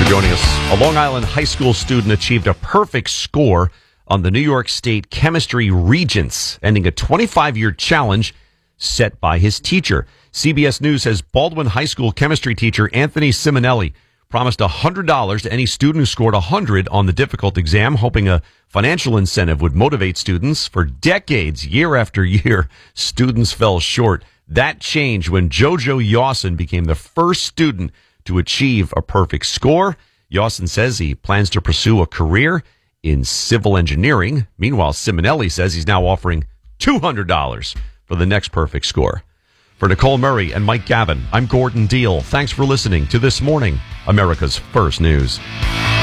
Joining us, a Long Island high school student achieved a perfect score on the New York State Chemistry Regents, ending a 25-year challenge set by his teacher. CBS News says Baldwin High School chemistry teacher Anthony Simonelli promised $100 to any student who scored 100 on the difficult exam, hoping a financial incentive would motivate students. For decades, year after year, students fell short. That changed when JoJo Yawson became the first student to achieve a perfect score. Yawson says he plans to pursue a career in civil engineering. Meanwhile, Simonelli says he's now offering $200 for the next perfect score. For Nicole Murray and Mike Gavin, I'm Gordon Deal. Thanks for listening to This Morning, America's First News.